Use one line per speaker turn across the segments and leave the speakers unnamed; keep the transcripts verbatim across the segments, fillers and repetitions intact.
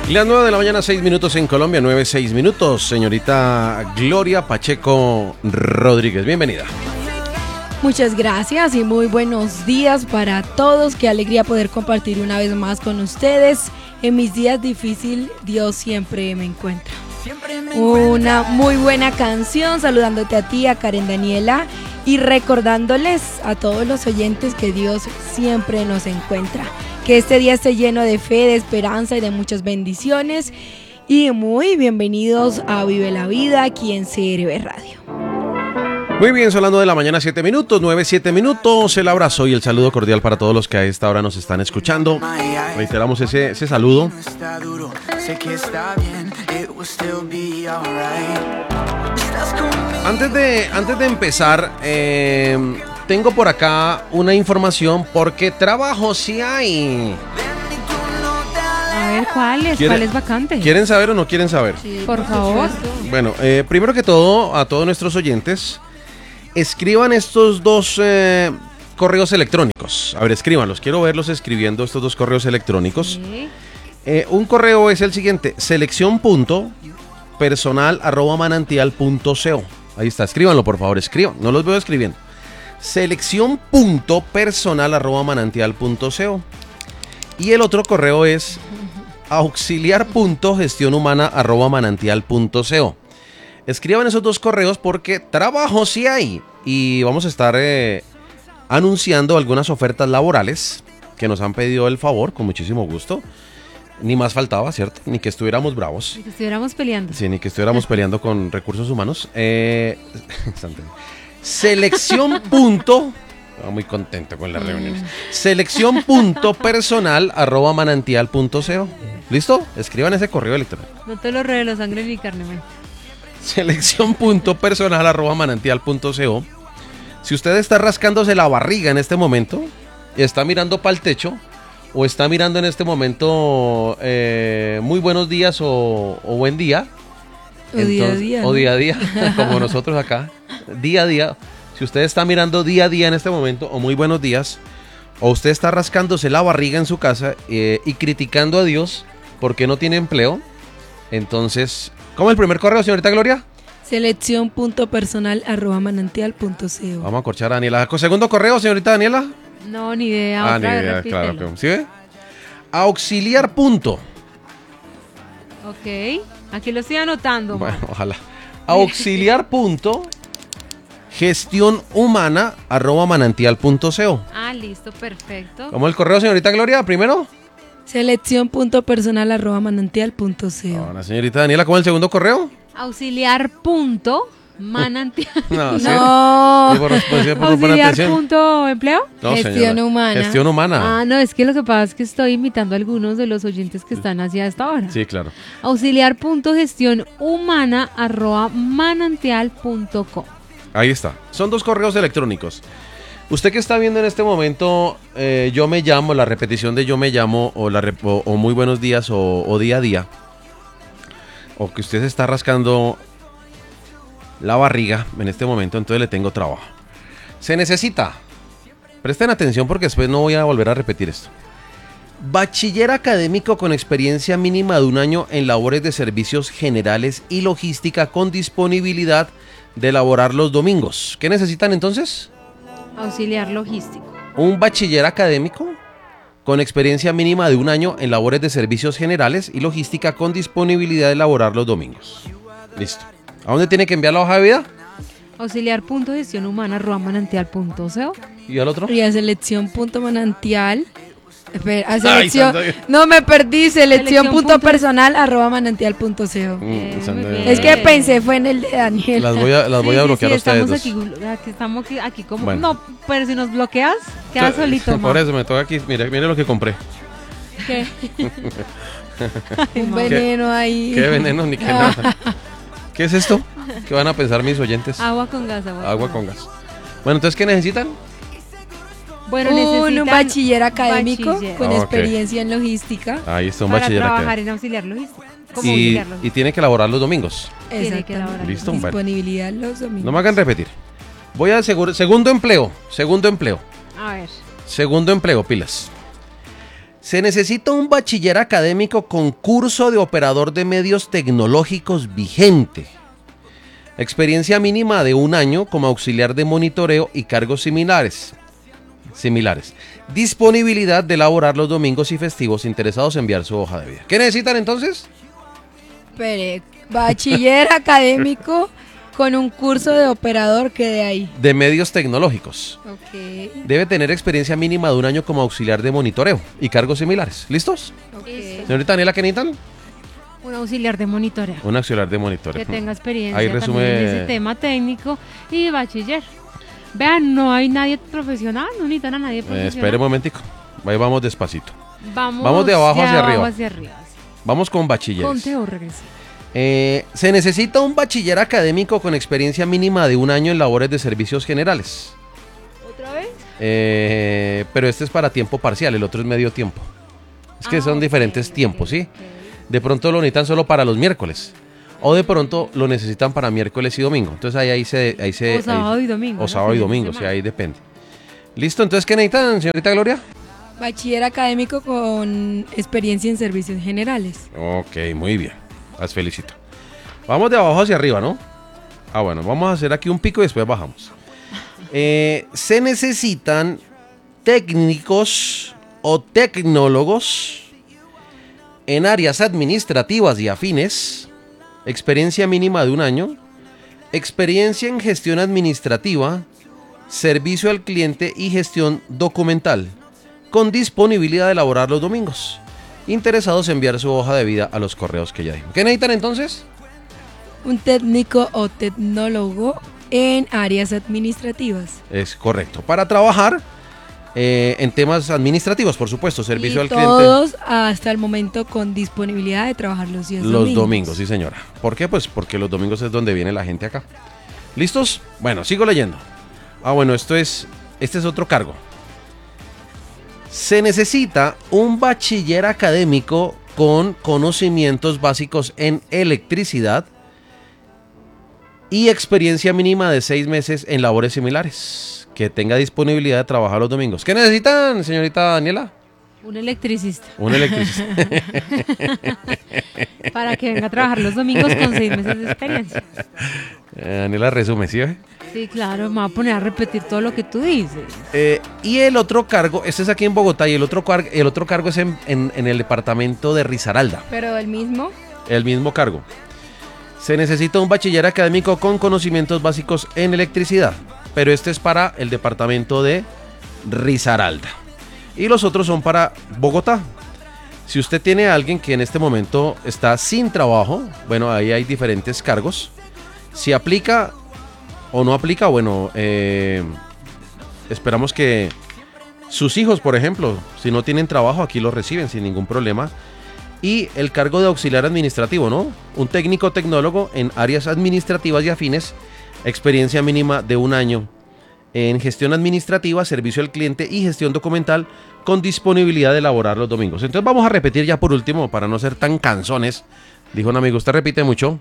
Las nueve de la mañana, seis minutos en Colombia, nueve, seis minutos. Señorita Gloria Pacheco Rodríguez, bienvenida.
Muchas gracias y muy buenos días para todos. Qué alegría poder compartir una vez más con ustedes. En mis días difíciles, Dios siempre me encuentra. Una muy buena canción, saludándote a ti, a Karen Daniela, y recordándoles a todos los oyentes que Dios siempre nos encuentra. Que este día esté lleno de fe, de esperanza y de muchas bendiciones. Y muy bienvenidos a Vive la Vida aquí en C R B Radio.
Muy bien, son las nueve de la mañana, siete minutos, nueve, siete minutos. El abrazo y el saludo cordial para todos los que a esta hora nos están escuchando. Reiteramos ese, ese saludo. Antes de, antes de empezar, eh, tengo por acá una información porque trabajo sí hay.
A ver, ¿cuáles? ¿Cuáles vacantes?
¿Quieren saber o no quieren saber?
Sí, por favor.
Bueno, eh, primero que todo, a todos nuestros oyentes, escriban estos dos eh, correos electrónicos. A ver, escríbanlos. Quiero verlos escribiendo estos dos correos electrónicos. Sí. Eh, un correo es el siguiente: selección punto personal arroba manantial punto co. Ahí está, escríbanlo por favor, escriban. No los veo escribiendo. selección punto personal arroba manantial punto co. Y el otro correo es auxiliar punto gestión humana arroba manantial punto co. Escriban esos dos correos porque trabajo sí hay. Y vamos a estar eh, anunciando algunas ofertas laborales que nos han pedido el favor, con muchísimo gusto. Ni más faltaba, ¿cierto? Ni que estuviéramos bravos.
Ni que estuviéramos peleando.
Sí, ni que estuviéramos peleando con recursos humanos. Eh, selección punto... Muy contento con las reuniones. Selección punto personal arroba manantial punto co. ¿Listo? Escriban ese correo electrónico.
No te lo revelo, sangre ni carne, man.
Selección punto personal arroba manantial punto co. Si usted está rascándose la barriga en este momento, está mirando para el techo, o está mirando en este momento eh, muy buenos días o, o buen día,
o entonces, día a día,
o día a día, como nosotros acá, día a día. Si usted está mirando día a día en este momento, o muy buenos días, o usted está rascándose la barriga en su casa eh, y criticando a Dios porque no tiene empleo, entonces, ¿cómo es el primer correo, señorita Gloria?
selección punto personal arroba manantial punto co.
Vamos a corchar a Daniela. ¿Segundo correo, señorita Daniela?
No, ni idea.
Ah, ni idea, claro. Que, ¿sí ve? Auxiliar punto.
Ok, aquí lo estoy anotando.
Bueno, man. Ojalá. Auxiliar punto. Gestión humana arroba manantial punto co.
Ah, listo, perfecto.
¿Cómo el correo, señorita Gloria? Primero.
selección punto personal arroba manantial punto co.
Ahora, señorita Daniela, ¿cómo es el segundo correo?
Auxiliar punto manantial.
No, ¿sí?
No.
¿Sí, por, por, por,
Auxiliar punto empleo.
No,
gestión
señora.
humana.
Gestión humana.
Ah, no, es que lo que pasa es que estoy imitando a algunos de los oyentes que están hacia esta hora.
Sí, claro.
Auxiliar punto gestión humana arroba manantial punto co.
Ahí está. Son dos correos electrónicos. Usted que está viendo en este momento, eh, yo me llamo, la repetición de yo me llamo, o, la rep- o, o muy buenos días, o, o día a día, o que usted se está rascando la barriga en este momento, entonces le tengo trabajo. Se necesita, presten atención porque después no voy a volver a repetir esto. Bachiller académico con experiencia mínima de un año en labores de servicios generales y logística con disponibilidad de laborar los domingos. ¿Qué necesitan entonces?
Auxiliar logístico.
Un bachiller académico con experiencia mínima de un año en labores de servicios generales y logística con disponibilidad de laborar los domingos. Listo. ¿A dónde tiene que enviar la hoja de vida?
Auxiliar punto gestión humana arroba manantial punto co.
¿Y al otro?
Y a selección punto manantial. Espera, a selección.
Ay,
no me perdí. Selección punto
punto
personal arroba manantial punto co.
Eh,
Mm,
muy
de-
bien.
Es que pensé fue en el de Daniel.
Las voy a, las voy
Sí,
a
sí,
bloquear
sí,
a ustedes
estamos
dos.
aquí, aquí estamos aquí, aquí como
Bueno.
no, pero si nos bloqueas, queda solito.
Por
ma.
eso me toca aquí. Mire, mire lo que compré.
¿Qué? Ay,
Un
ma.
veneno ahí.
Qué veneno ni qué nada. ¿Qué es esto? ¿Qué van a pensar mis oyentes?
Agua con gas, agua,
Agua con gas. Bueno, entonces, ¿qué necesitan?
Bueno,
Un,
necesitan
un bachiller académico
bachiller.
con
Ah, ok.
experiencia en logística.
Ahí está un
para
bachiller
trabajar
acá.
en auxiliar logístico. Como
Y,
auxiliar logístico.
y tiene que laborar los domingos.
Tiene que
Exactamente.
elaborar.
Listo, bueno.
Disponibilidad los domingos.
No me hagan repetir. Voy al segundo empleo. Segundo empleo.
A ver.
Segundo empleo, pilas. Se necesita un bachiller académico con curso de operador de medios tecnológicos vigente. Experiencia mínima de un año como auxiliar de monitoreo y cargos similares. Similares. Disponibilidad de laborar los domingos y festivos. Interesados en enviar su hoja de vida. ¿Qué necesitan entonces?
Espere, bachiller académico con un curso de operador, que de ahí.
De medios tecnológicos.
Ok.
Debe tener experiencia mínima de un año como auxiliar de monitoreo y cargos similares. ¿Listos?
Okay.
Señorita Daniela, ¿qué necesitan?
Un auxiliar de monitoreo.
Un auxiliar de monitoreo.
Que tenga experiencia
Ahí resume...
también en ese tema técnico y bachiller. Vean, no hay nadie profesional, no necesitan a nadie profesional.
Eh, espere un momentico. Ahí vamos despacito.
Vamos,
Vamos de abajo
de
hacia
abajo
arriba.
hacia arriba, sí.
Vamos con bachilleres.
Conteo regresivo.
Eh, se necesita un bachiller académico con experiencia mínima de un año en labores de servicios generales.
¿Otra vez?
Eh, pero este es para tiempo parcial, el otro es medio tiempo. Es que
Ah,
son
ok,
diferentes
ok,
tiempos, ¿sí?
ok.
De pronto lo necesitan solo para los miércoles. O de pronto lo necesitan para miércoles y domingo. Entonces ahí, ahí se... Ahí se
O sábado
ahí-
y domingo,
O
¿no?
sábado y
Fines de
domingo, sí,
semana.
ahí depende. ¿Listo? Entonces, ¿qué necesitan, señorita Gloria?
Bachiller académico con experiencia en servicios generales.
Ok, muy bien. Las felicito. Vamos de abajo hacia arriba, ¿no? Ah, bueno, vamos a hacer aquí un pico y después bajamos. Eh, se necesitan técnicos o tecnólogos en áreas administrativas y afines, experiencia mínima de un año, experiencia en gestión administrativa, servicio al cliente y gestión documental, con disponibilidad de elaborar los domingos. Interesados en enviar su hoja de vida a los correos que ya dimos. ¿Qué necesitan entonces?
Un técnico o tecnólogo en áreas administrativas.
Es correcto. Para trabajar eh, en temas administrativos, por supuesto, servicio
y
al cliente.
todos hasta el momento con disponibilidad de trabajar los días
Los
domingos.
domingos, sí señora. ¿Por qué? Pues porque los domingos es donde viene la gente acá. ¿Listos? Bueno, sigo leyendo. Ah, bueno, esto es, este es otro cargo. Se necesita un bachiller académico con conocimientos básicos en electricidad y experiencia mínima de seis meses en labores similares, que tenga disponibilidad de trabajar los domingos. ¿Qué necesitan, señorita Daniela?
Un electricista.
Un electricista.
Para que venga a trabajar los domingos con seis meses de experiencia.
Eh, Daniela resume, ¿sí? ve?
Sí, claro, me voy a poner a repetir todo lo que tú dices.
Eh, y el otro cargo, este es aquí en Bogotá, y el otro, car- el otro cargo es en, en- en el departamento de Risaralda,
Pero el mismo.
el mismo cargo. Se necesita un bachiller académico con conocimientos básicos en electricidad, pero este es para el departamento de Risaralda. Y los otros son para Bogotá. Si usted tiene a alguien que en este momento está sin trabajo, bueno, ahí hay diferentes cargos. Si aplica o no aplica, bueno, eh, esperamos que sus hijos, por ejemplo, si no tienen trabajo, aquí los reciben sin ningún problema. Y el cargo de auxiliar administrativo, ¿no? Un técnico tecnólogo en áreas administrativas y afines, experiencia mínima de un año en gestión administrativa, servicio al cliente y gestión documental, con disponibilidad de elaborar los domingos. Entonces vamos a repetir ya por último, para no ser tan cansones. Dijo un amigo, usted repite mucho.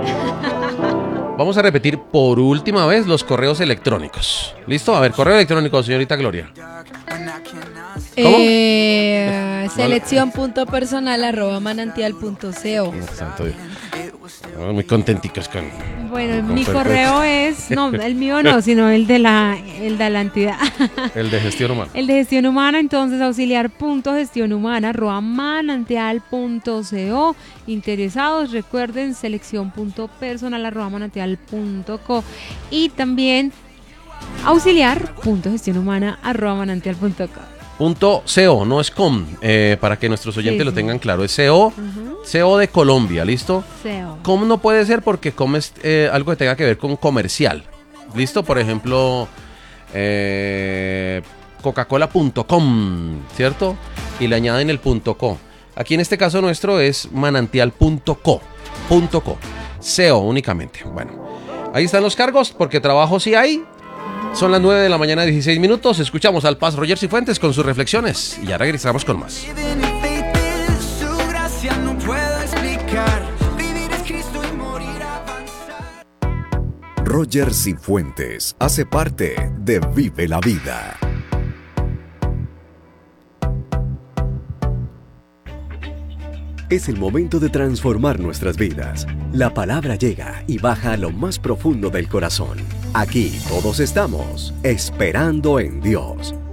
Vamos a repetir por última vez los correos electrónicos. ¿Listo? A ver, correo electrónico, señorita Gloria. ¿Cómo?
Eh, selección punto personal arroba manantial punto co.
Santo Dios. Estamos muy contenticos con...
Bueno,
con
mi
Perpetuo.
correo es, no, el mío no, sino el de la, el de la entidad.
El de gestión humana.
El de gestión humana, entonces auxiliar punto gestión humana arroba manantial punto co. Interesados, recuerden selección punto personal arroba manantial punto co. Y también auxiliar punto gestión humana arroba manantial punto co.
Punto co, no es com, eh, para que nuestros oyentes
Sí,
lo
sí.
tengan claro. Es co,
Ujú.
co de Colombia, ¿listo?
C E O.
Com no puede ser porque com es eh, algo que tenga que ver con comercial. ¿Listo? Por ejemplo, eh, coca-cola punto com, ¿cierto? Y le añaden el punto .co. Aquí en este caso nuestro es manantial punto co. Punto co. co únicamente. Bueno, ahí están los cargos porque trabajo sí hay. Son las nueve de la mañana, dieciséis minutos. Escuchamos al Paz Roger Cifuentes con sus reflexiones y ya regresamos con más.
Su gracia no puedo explicar. Vivir es Cristo y morir avanzar.
Roger Cifuentes hace parte de Vive la Vida. Es el momento de transformar nuestras vidas. La palabra llega y baja a lo más profundo del corazón. Aquí todos estamos esperando en Dios.